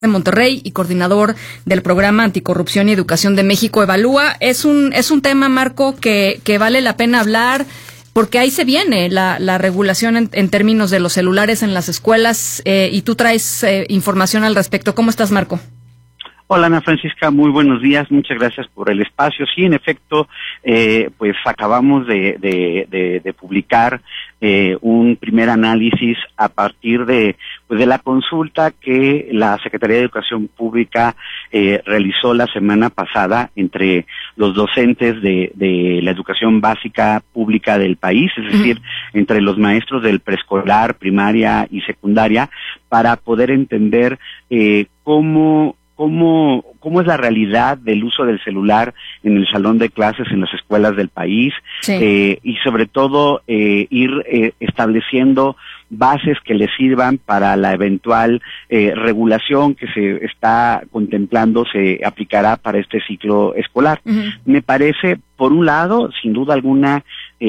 de Monterrey y coordinador del Programa Anticorrupción y Educación de México Evalúa. Es un tema, Marco, que vale la pena hablar, porque ahí se viene la regulación en términos de los celulares en las escuelas, y tú traes información al respecto. ¿Cómo estás, Marco? Hola, Ana Francisca, muy buenos días, muchas gracias por el espacio. Sí, en efecto, pues acabamos de publicar un primer análisis a partir de la consulta que la Secretaría de Educación Pública realizó la semana pasada entre los docentes de la educación básica pública del país, es decir, entre los maestros del preescolar, primaria y secundaria, para poder entender cómo es la realidad del uso del celular en el salón de clases en las escuelas del país, sí. Y sobre todo ir estableciendo bases que le sirvan para la eventual regulación que se está contemplando, se aplicará para este ciclo escolar. Me parece, por un lado, sin duda alguna,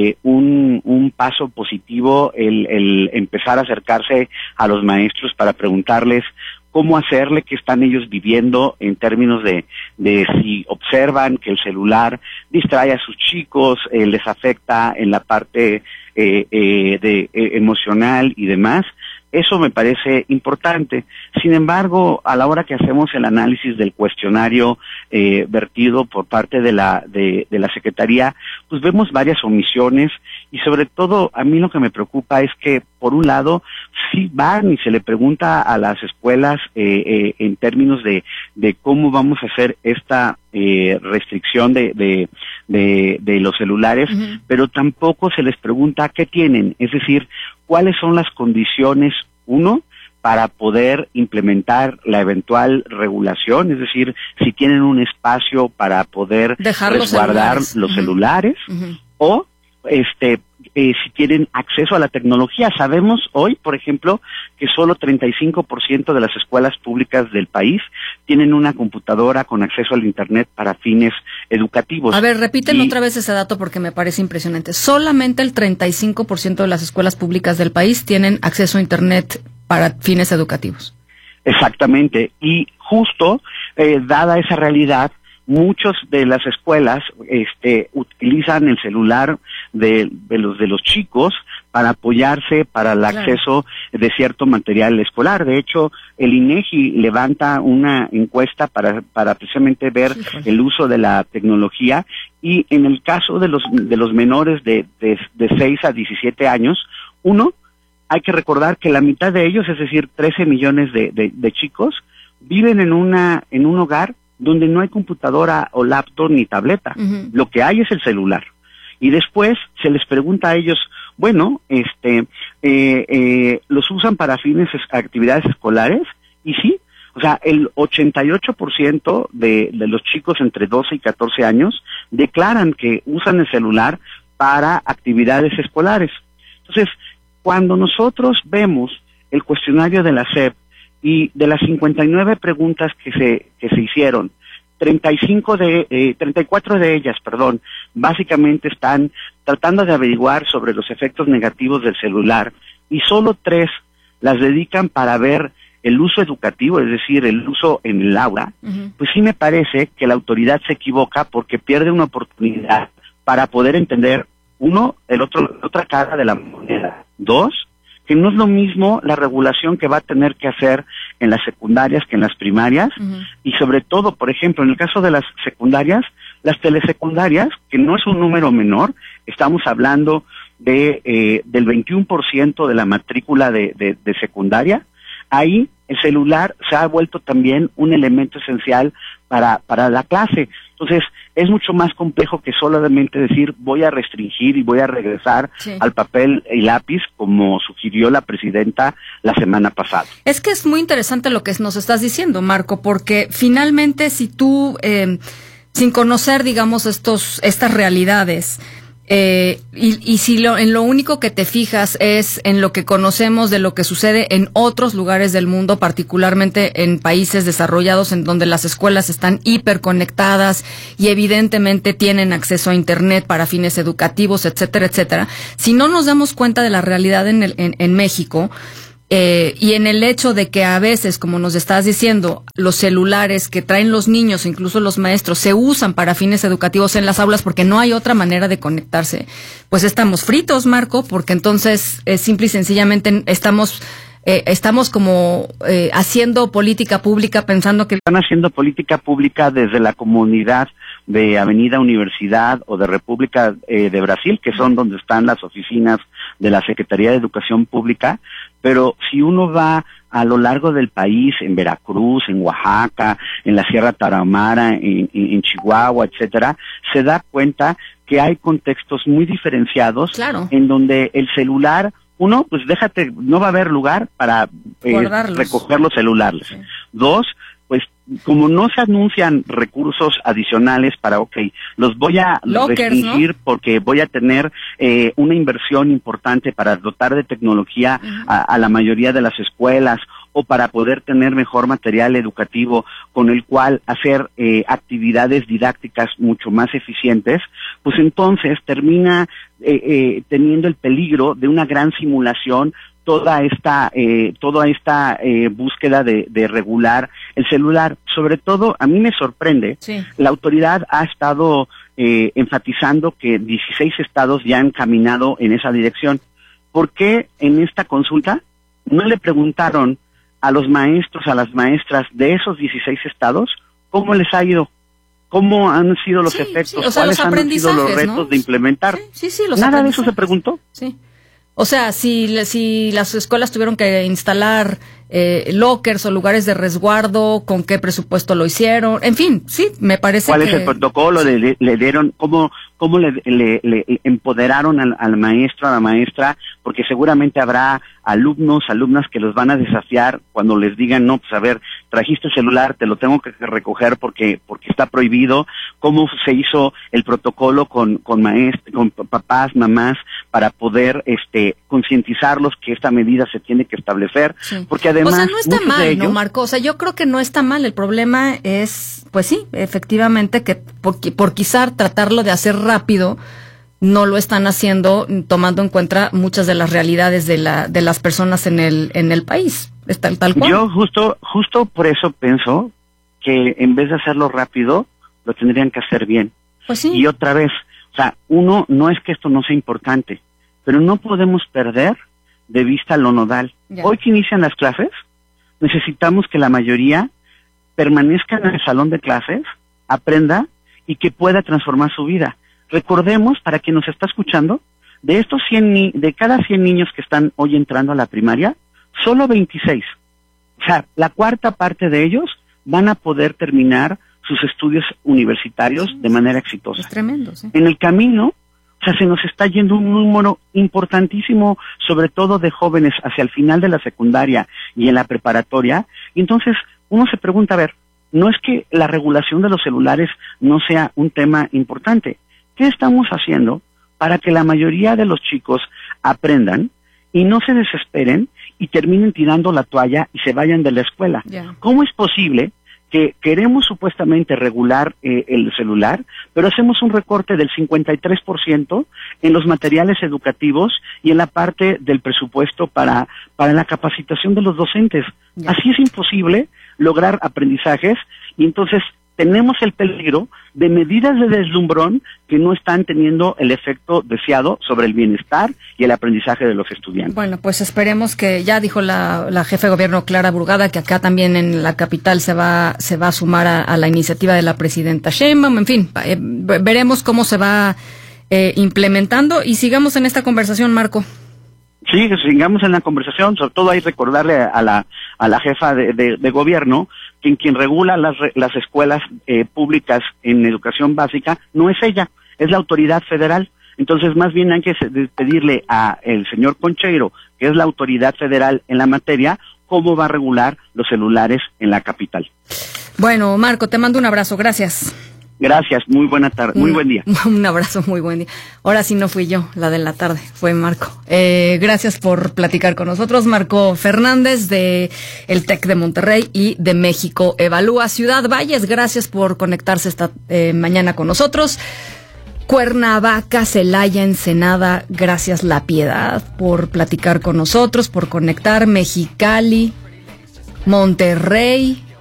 un paso positivo el empezar a acercarse a los maestros para preguntarles cómo hacerle, qué están ellos viviendo en términos de si observan que el celular distrae a sus chicos, les afecta en la parte emocional y demás. Eso me parece importante. Sin embargo, a la hora que hacemos el análisis del cuestionario vertido por parte de la Secretaría, pues vemos varias omisiones, y sobre todo a mí lo que me preocupa es que, por un lado, sí van y se le pregunta a las escuelas en términos de cómo vamos a hacer esta restricción de los celulares, pero tampoco se les pregunta qué tienen, es decir, cuáles son las condiciones, uno, para poder implementar la eventual regulación, es decir, si tienen un espacio para poder resguardar los celulares, o si tienen acceso a la tecnología. Sabemos hoy, por ejemplo, que solo 35% de las escuelas públicas del país tienen una computadora con acceso al Internet para fines educativos. A ver, repíteme otra vez ese dato porque me parece impresionante. Solamente el 35% de las escuelas públicas del país tienen acceso a Internet para fines educativos. Exactamente. Y justo, dada esa realidad, muchas de las escuelas utilizan el celular de los chicos para apoyarse para el acceso de cierto material escolar. De hecho, el INEGI levanta una encuesta para precisamente ver el uso de la tecnología, y en el caso de los menores de 6 a 17 años, hay que recordar que la mitad de ellos, es decir, 13 millones de chicos, viven en un hogar donde no hay computadora o laptop ni tableta. Lo que hay es el celular. Y después se les pregunta a ellos, bueno, ¿los usan para fines actividades escolares? Y sí, o sea, el 88% de los chicos entre 12 y 14 años declaran que usan el celular para actividades escolares. Entonces, cuando nosotros vemos el cuestionario de la SEP, y de las 59 preguntas que se hicieron, 34 de ellas, básicamente están tratando de averiguar sobre los efectos negativos del celular, y solo 3 las dedican para ver el uso educativo, es decir, el uso en el aula. Pues sí me parece que la autoridad se equivoca porque pierde una oportunidad para poder entender, uno, la otra cara de la moneda. 2, que no es lo mismo la regulación que va a tener que hacer en las secundarias que en las primarias, y sobre todo, por ejemplo, en el caso de las secundarias, las telesecundarias, que no es un número menor, estamos hablando del 21% de la matrícula de secundaria. Ahí el celular se ha vuelto también un elemento esencial para la clase. Entonces, es mucho más complejo que solamente decir voy a restringir y voy a regresar al papel y lápiz, como sugirió la presidenta la semana pasada. Es que es muy interesante lo que nos estás diciendo, Marco, porque finalmente si tú, sin conocer, digamos, estas realidades, y si en lo único que te fijas es en lo que conocemos de lo que sucede en otros lugares del mundo, particularmente en países desarrollados en donde las escuelas están hiperconectadas y evidentemente tienen acceso a Internet para fines educativos, etcétera, etcétera. Si no nos damos cuenta de la realidad en México, y en el hecho de que a veces, como nos estás diciendo, los celulares que traen los niños, incluso los maestros, se usan para fines educativos en las aulas porque no hay otra manera de conectarse, pues estamos fritos, Marco, porque entonces simple y sencillamente estamos como haciendo política pública pensando que están haciendo política pública desde la comunidad de Avenida Universidad o de República de Brasil, que son donde están las oficinas de la Secretaría de Educación Pública, pero si uno va a lo largo del país, en Veracruz, en Oaxaca, en la Sierra Tarahumara, en Chihuahua, etcétera, se da cuenta que hay contextos muy diferenciados, claro, en donde el celular, uno, pues no va a haber lugar para recoger los celulares. Sí. Dos, pues como no se anuncian recursos adicionales para, los voy a restringir, ¿no? Porque voy a tener una inversión importante para dotar de tecnología a la mayoría de las escuelas, o para poder tener mejor material educativo con el cual hacer actividades didácticas mucho más eficientes, pues entonces termina teniendo el peligro de una gran simulación toda esta búsqueda de regular el celular. Sobre todo, a mí me sorprende, sí, la autoridad ha estado enfatizando que 16 estados ya han caminado en esa dirección. ¿Por qué en esta consulta no le preguntaron a los maestros, a las maestras de esos 16 estados cómo les ha ido? ¿Cómo han sido los efectos? Sí, o sea, ¿cuáles han sido los retos, ¿no?, de implementar? Sí, ¿Nada de eso se preguntó? Sí. O sea, si las escuelas tuvieron que instalar lockers o lugares de resguardo, ¿con qué presupuesto lo hicieron? En fin, sí, me parece ¿Cuál es el protocolo? Sí. ¿Le dieron, cómo le empoderaron al maestro, a la maestra? Porque seguramente habrá alumnas que los van a desafiar cuando les digan, no, pues a ver, trajiste el celular, te lo tengo que recoger porque está prohibido. ¿Cómo se hizo el protocolo con papás, mamás, para poder concientizarlos que esta medida se tiene que establecer? Sí. Porque además, o sea, no está mal, ¿no, Marco? O sea, yo creo que no está mal. El problema es, pues sí, efectivamente, que por quizá tratarlo de hacer rápido, no lo están haciendo tomando en cuenta muchas de las realidades de las personas en el país. Es tal cual. Yo justo por eso pienso que en vez de hacerlo rápido, lo tendrían que hacer bien. Pues sí. Y otra vez, o sea, uno, no es que esto no sea importante, pero no podemos perder de vista lo nodal. Ya. Hoy que inician las clases, necesitamos que la mayoría permanezca en el salón de clases, aprenda y que pueda transformar su vida. Recordemos, para quien nos está escuchando, de cada 100 niños que están hoy entrando a la primaria, solo 26, o sea, la cuarta parte de ellos van a poder terminar sus estudios universitarios de manera exitosa. Es tremendo, sí. En el camino, o sea, se nos está yendo un número importantísimo, sobre todo de jóvenes hacia el final de la secundaria y en la preparatoria, y entonces uno se pregunta, a ver, no es que la regulación de los celulares no sea un tema importante. ¿Qué estamos haciendo para que la mayoría de los chicos aprendan y no se desesperen y terminen tirando la toalla y se vayan de la escuela? Yeah. ¿Cómo es posible que queremos supuestamente regular el celular, pero hacemos un recorte del 53% en los materiales educativos y en la parte del presupuesto para la capacitación de los docentes? Yeah. Así es imposible lograr aprendizajes, y entonces tenemos el peligro de medidas de deslumbrón que no están teniendo el efecto deseado sobre el bienestar y el aprendizaje de los estudiantes. Bueno, pues esperemos que, ya dijo la jefa de gobierno Clara Brugada, que acá también en la capital se va a sumar a la iniciativa de la presidenta Sheinbaum. En fin, veremos cómo se va implementando, y sigamos en esta conversación, Marco. Sí, sigamos en la conversación. Sobre todo hay que recordarle a la jefa de gobierno que quien regula las escuelas públicas en educación básica no es ella, es la autoridad federal. Entonces, más bien hay que pedirle a el señor Concheiro, que es la autoridad federal en la materia, cómo va a regular los celulares en la capital. Bueno, Marco, te mando un abrazo. Gracias. Gracias, muy buena tarde, muy buen día. Un abrazo, muy buen día. Ahora sí no fui yo, la de la tarde, fue Marco. Gracias por platicar con nosotros, Marco Fernández, de el TEC de Monterrey y de México Evalúa. Ciudad Valles, gracias por conectarse esta mañana con nosotros. Cuernavaca, Celaya, Ensenada, gracias La Piedad por platicar con nosotros, por conectar. Mexicali, Monterrey,